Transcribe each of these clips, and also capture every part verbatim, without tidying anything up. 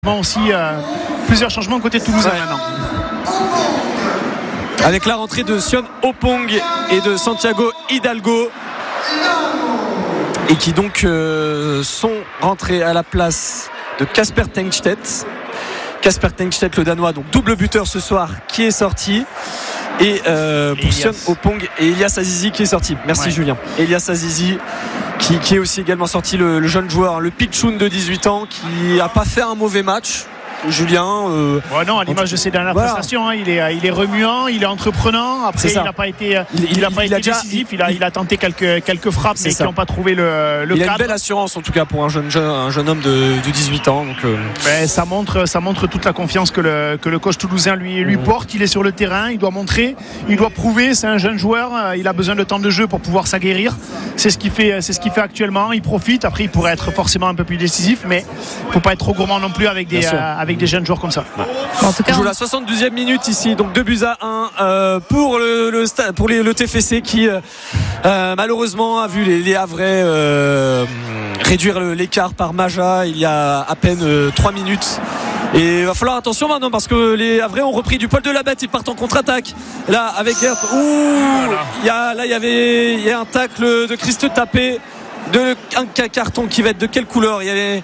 Aussi euh, plusieurs changements côté Toulouse ouais. maintenant. Avec la rentrée de Sion Opong et de Santiago Hidalgo, et qui donc euh, sont rentrés à la place de Kasper Tengstedt. Kasper Tengstedt, le Danois, donc double buteur ce soir, qui est sorti. Et euh, pour Sion Opong et Elias Azizi qui est sorti. Merci ouais. Julien. Elias Azizi qui, qui est aussi également sorti, le, le jeune joueur, le Pichoun de dix-huit ans, qui n'a pas fait un mauvais match. Julien euh, ouais, non, à l'image de ses dernières voilà. prestations, hein, il, est, il est remuant, il est entreprenant. Après, il n'a pas été, il, il, il a pas il été a décisif. Il, il, a, il a tenté quelques, quelques frappes, mais ça. qui n'ont pas trouvé le, le il cadre. Il a une belle assurance, en tout cas, pour un jeune, jeune, un jeune homme de, de dix-huit ans. Donc, euh... ben, ça, montre, ça montre toute la confiance que le, que le coach toulousain lui, lui mmh. porte. Il est sur le terrain, il doit montrer, il doit prouver. C'est un jeune joueur, il a besoin de temps de jeu pour pouvoir s'aguerrir. C'est ce qu'il fait, c'est ce qu'il fait actuellement. Il profite. Après, il pourrait être forcément un peu plus décisif, mais il ne faut pas être trop gourmand non plus avec des, euh, avec des jeunes joueurs comme ça. Ouais. En tout cas, on joue la soixante-douzième minute ici, donc deux buts à un euh, pour le, le pour les, le T F C qui euh, malheureusement a vu les, les Havrais euh, réduire le, l'écart par Maja il y a à peine euh, trois minutes. Et il va falloir attention maintenant parce que les Havrais ont repris du poil de la bête, ils partent en contre-attaque. Là avec Gert, ouh, voilà. il y a là il y avait il y a un tacle de Christ Tapé, de un carton qui va être de quelle couleur? Il y avait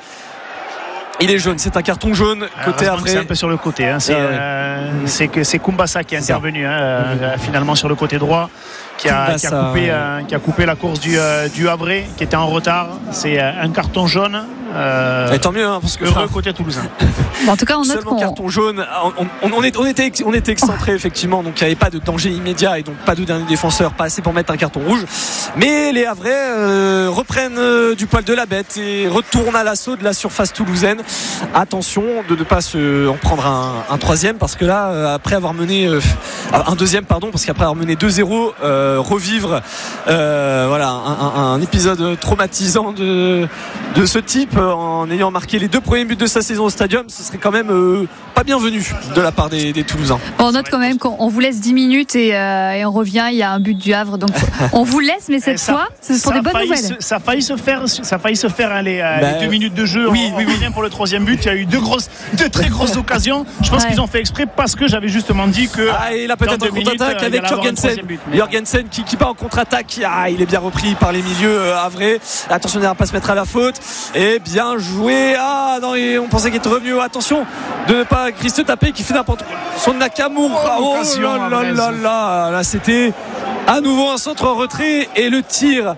Il est jaune, c'est un carton jaune côté Havrais. C'est un peu sur le côté. Hein. C'est, ah ouais. euh, c'est que c'est Kumbasa qui est intervenu hein, euh, finalement sur le côté droit, qui a, qui a, coupé, euh, qui a coupé la course du, euh, du Havrais, qui était en retard. C'est euh, un carton jaune. Euh, Et tant mieux hein, parce que heureux côté toulousain. Bon, en tout cas, on note seulement qu'on... carton jaune. On, on, on, est, on était, on était excentré effectivement, donc il n'y avait pas de danger immédiat et donc pas de dernier défenseur, pas assez pour mettre un carton rouge. Mais les Havrais euh, reprennent euh, du poil de la bête et retournent à l'assaut de la surface toulousaine. Attention de ne pas se en prendre un, un troisième parce que là, euh, après avoir mené euh, un deuxième, pardon, parce qu'après avoir mené deux zéro, euh, revivre euh, voilà un, un, un épisode traumatisant de de ce type en ayant marqué les deux premiers buts de sa saison au Stadium, ce serait quand même euh, pas bienvenu de la part des, des Toulousains. On note quand même qu'on vous laisse dix minutes et, euh, et on revient, il y a un but du Havre, donc on vous laisse, mais cette ça, fois c'est pour des bonnes nouvelles. Se, ça a failli se faire, ça a failli se faire hein, les, bah, les deux minutes de jeu. Oui, on, oui, on oui. pour le troisième but. Il y a eu deux grosses, deux très grosses occasions. Je pense ouais. qu'ils ont fait exprès parce que j'avais justement dit que. Ah, et là peut-être en contre-attaque minutes, avec Jorgensen. Mais... Jorgensen qui, qui part en contre-attaque. Ah, il est bien repris par les milieux euh, Havrais. Attention à ne pas se mettre à la faute. Et bien joué. Ah non, on pensait qu'il était revenu. Attention de ne pas Christ Tapé qui fait n'importe quoi. Son Nakamura. Oh, oh là là là là. Là, c'était à nouveau un centre en retrait et le tir.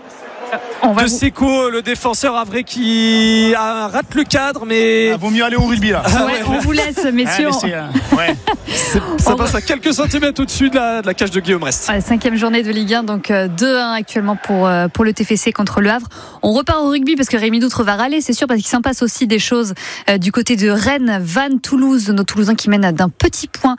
On va de vous... Seko, le défenseur Havrais qui a, rate le cadre, mais ah, vaut mieux aller au rugby là. Ah, ouais, ouais. On vous laisse, messieurs. Ah, euh, ouais. Ça on passe va... à quelques centimètres au-dessus de la, de la cage de Guillaume Rest. Ouais, cinquième journée de Ligue un, donc deux un actuellement pour, pour le T F C contre le Havre. On repart au rugby parce que Rémi Doutre va râler, c'est sûr, parce qu'il s'en passe aussi des choses euh, du côté de Rennes, Vannes, Toulouse, nos Toulousains qui mènent d'un petit point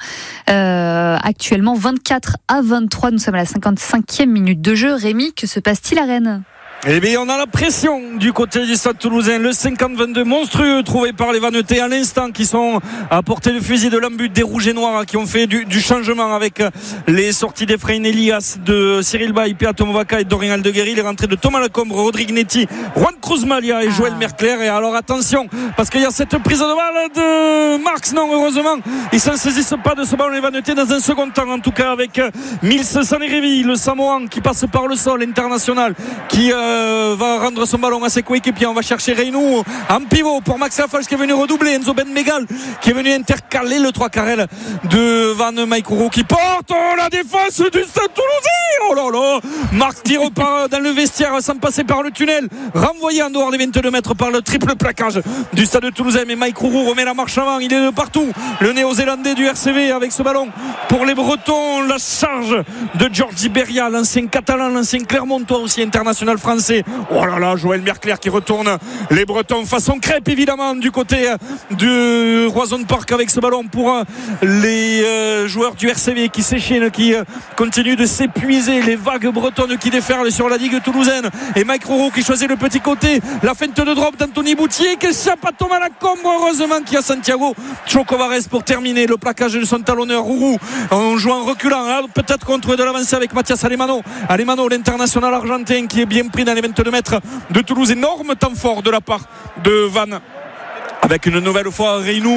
euh, actuellement, vingt-quatre à vingt-trois. Nous sommes à la cinquante-cinquième minute de jeu. Rémi, que se passe-t-il à Rennes ? Eh bien, on a la pression du côté du Stade Toulousain. Le cinquante vingt-deux monstrueux trouvé par les Vannetais à l'instant, qui sont à portée de fusil de l'embut des Rouges et Noirs, qui ont fait du, du changement avec les sorties d'Efraïn Elias, de Cyril Bay, Pia Tomovaka et Dorian Aldeguerri, les rentrées de Thomas Lacombe, Rodrigue Netti, Juan Cruz Malia et ah. Joël Merclair. Et alors attention, parce qu'il y a cette prise de balle de Marx. Non, heureusement, ils ne s'en saisissent pas de ce ballon, les Vannetais, dans un second temps, en tout cas, avec Mils Sanerevi, le Samoan, qui passe par le sol, international, qui euh, va rendre son ballon à ses coéquipiers. On va chercher Reynou en pivot pour Max Lafarge qui est venu redoubler, Enzo Ben Megal qui est venu intercaler le trois carrel de Van Maïkourou qui porte oh, la défense du Stade Toulousain. Oh là là, Marc qui repart dans le vestiaire sans passer par le tunnel, renvoyé en dehors des vingt-deux mètres par le triple plaquage du Stade Toulousain. Mais Maïkourou remet la marche avant, il est de partout, le néo-zélandais du R C V avec ce ballon pour les Bretons. La charge de Georgie Beria, l'ancien catalan, l'ancien Clermontois aussi international français. Oh là là, Joël Merclair qui retourne les Bretons façon crêpe évidemment du côté du Roison Park avec ce ballon pour les euh, joueurs du R C V qui s'échinent, qui euh, continuent de s'épuiser. Les vagues bretonnes qui déferlent sur la digue toulousaine et Mike Rouro qui choisit le petit côté, la feinte de drop d'Anthony Boutier qui échappe à Thomas Lacombe. Heureusement qu'il y a Santiago Chocovares pour terminer le plaquage de son talonneur. Rouro en jouant reculant, alors peut-être contre de l'avancée avec Mathias Alemano Alemano l'international argentin qui est bien pris dans les vingt-deux mètres de Toulouse. Énorme temps fort de la part de Vannes avec une nouvelle fois Reynou